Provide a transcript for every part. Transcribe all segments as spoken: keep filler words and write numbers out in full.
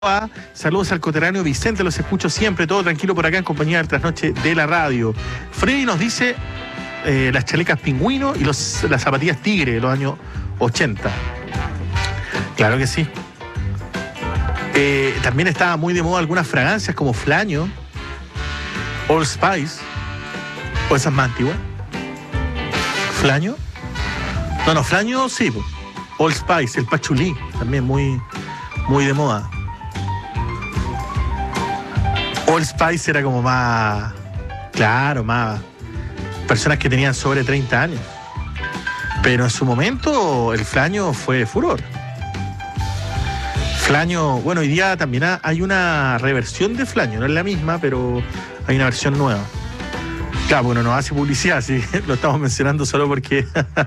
Saludos al coterráneo Vicente, los escucho siempre, todo tranquilo por acá en compañía del trasnoche de la radio. Freddy nos dice eh, las chalecas pingüino y los, las zapatillas tigre de los años ochenta. Claro que sí. Eh, también estaba muy de moda algunas fragancias como Flaño, Old Spice, o esas más antiguas. ¿Flaño? No, no, Flaño sí, po. Old Spice, el Pachulí, también muy, muy de moda. Old Spice era como más, claro, más personas que tenían sobre treinta años. Pero en su momento el Flaño fue furor. Flaño, bueno, hoy día también hay una reversión de Flaño, no es la misma, pero hay una versión nueva. Claro, bueno, no hace publicidad, sí, lo estamos mencionando solo porque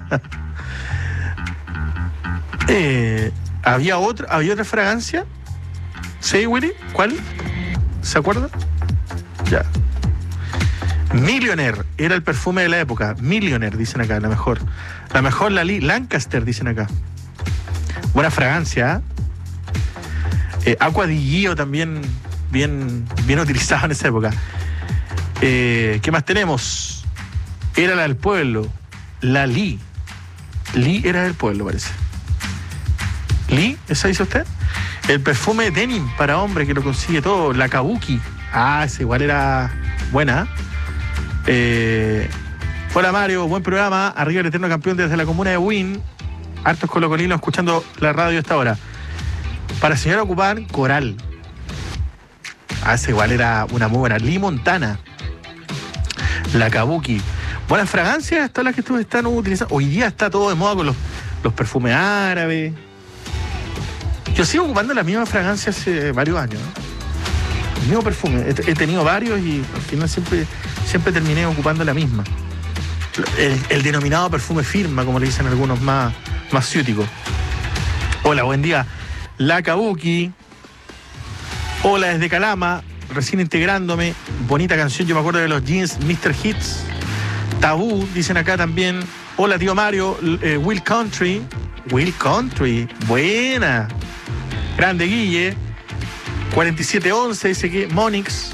eh, había otra, había otra fragancia. ¿Sí, Willy? ¿Cuál? ¿Se acuerdan? Ya. Millionaire era el perfume de la época. Millionaire, dicen acá, la mejor. La mejor, la Lancaster, dicen acá. Buena fragancia, ¿eh? eh Aqua di Gio también bien, bien utilizado en esa época. Eh, ¿Qué más tenemos? Era la del pueblo. La Lee. Lee era del pueblo, parece. ¿Lee? ¿Esa dice usted? El perfume denim para hombre que lo consigue todo, la Kabuki. Ah, esa igual era buena. Eh, hola Mario, buen programa. Arriba el eterno campeón desde la comuna de Wynn. Hartos colocolinos escuchando la radio a esta hora. Para señora Ocupán, Coral. Ah, esa igual era una muy buena. Lee Montana. La Kabuki. Buenas fragancias, todas las que ustedes están utilizando. Hoy día está todo de moda con los, los perfumes árabes. Yo sigo ocupando la misma fragancia hace varios años, ¿no? El mismo perfume. He, he tenido varios y al final siempre, siempre terminé ocupando la misma. El, el denominado perfume firma, como le dicen algunos más, más ciúticos. Hola, buen día. La Kabuki. Hola desde Calama, recién integrándome. Bonita canción, yo me acuerdo de los jeans mister Hits. Tabú, dicen acá también. Hola tío Mario, eh, Will Country. Will Country, buena. Grande Guille. cuarenta y siete once, dice que Monix.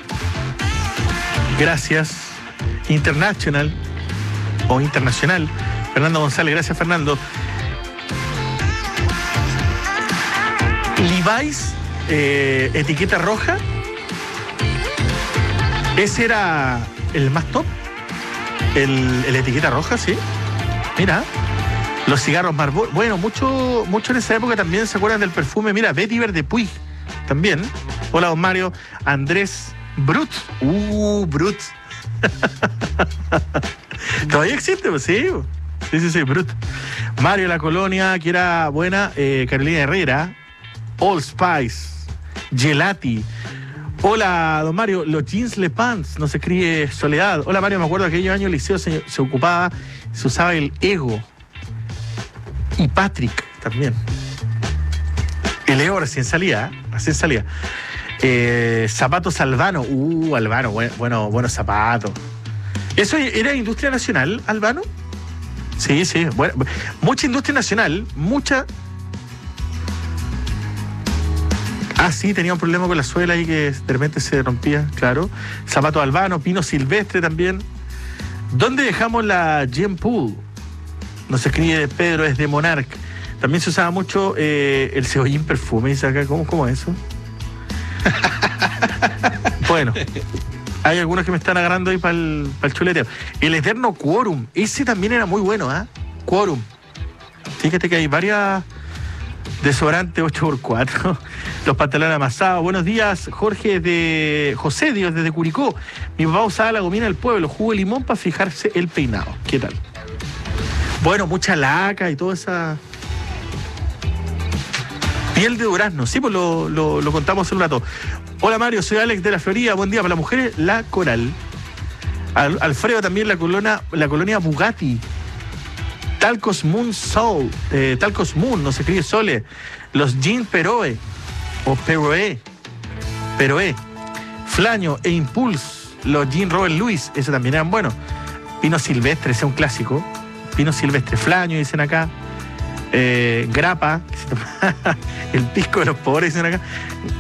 Gracias. International o Internacional. Fernando González, gracias Fernando. Levi's, eh, etiqueta roja. Ese era el más top. El, el etiqueta roja, sí. Mira. Los cigarros Marlboro. Bueno, mucho, mucho en esa época también se acuerdan del perfume. Mira, Vetiver de Puig. También. Hola, don Mario. Andrés Brut. Uh, Brut. Todavía existe, pues sí. Sí, sí, sí, Brut. Mario La Colonia, que era buena. Eh, Carolina Herrera. Old Spice. Gelati. Hola, don Mario. Los jeans Le Pants. No se escribe Soledad. Hola, Mario. Me acuerdo que aquellos años el liceo se, se ocupaba, se usaba el Ego. Y Patrick también. El Ego recién salía, ¿eh? Recién salía. Eh, zapatos Albano. Uh, Albano, bueno, bueno, buenos zapatos. ¿Eso era industria nacional, Albano? Sí, sí. Bueno, mucha industria nacional, mucha. Ah, sí, tenía un problema con la suela y que de repente se rompía, claro. Zapatos Albano, Pino Silvestre también. ¿Dónde dejamos la Gem Pool? Nos escribe Pedro desde Monarch. También se usaba mucho eh, el cebollín perfume. Dice acá, ¿cómo, cómo es eso? Bueno, hay algunos que me están agarrando ahí para el, para el chuleteo. El eterno Quorum. Ese también era muy bueno, ¿ah? ¿eh? Quorum. Fíjate que hay varias desodorantes ocho por cuatro. Los pantalones amasados. Buenos días, Jorge de José Dios desde Curicó. Mi papá usaba la gomina del pueblo, jugo de limón para fijarse el peinado. ¿Qué tal? Bueno, mucha laca y toda esa piel de durazno. Sí, pues lo, lo, lo contamos hace un rato. Hola Mario, soy Alex de la Florida. Buen día. Para las mujeres, la Coral. Al, Alfredo también, la colonia, la colonia Bugatti. Talcos Moon Soul. Eh, Talcos Moon, no se escribe Sole. Los jeans Peroe. O Peroe. Peroe. Flaño e Impulse. Los jeans Robert Louis. Esos también eran buenos. Pino Silvestre, ese es un clásico. Pino Silvestre. Flaño, dicen acá. Eh, Grapa, que El pisco de los pobres, dicen acá.